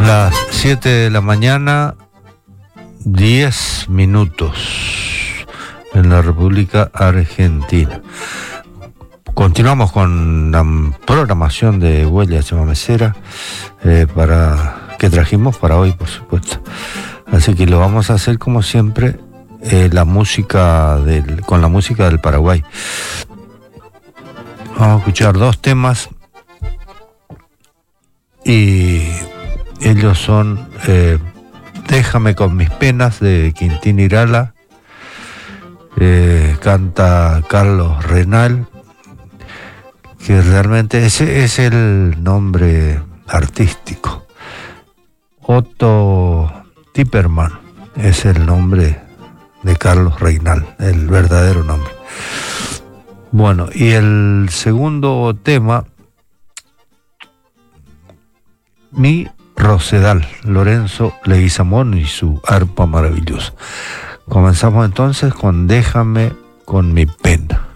Las 7 de la mañana, 10 minutos en la República Argentina. Continuamos con la programación de Huella Chamamecera que trajimos para hoy, por supuesto. Así que lo vamos a hacer como siempre, con la música del Paraguay. Vamos a escuchar dos temas y ellos son Déjame con mis penas, de Quintín Irala, canta Carlos Renal, que realmente ese es el nombre artístico. Otto Tipperman es el nombre de Carlos Reinal, el verdadero nombre. Bueno, y el segundo tema, Mi Rosedal, Lorenzo Leguizamón y su arpa maravillosa. Comenzamos entonces con Déjame con mi pena.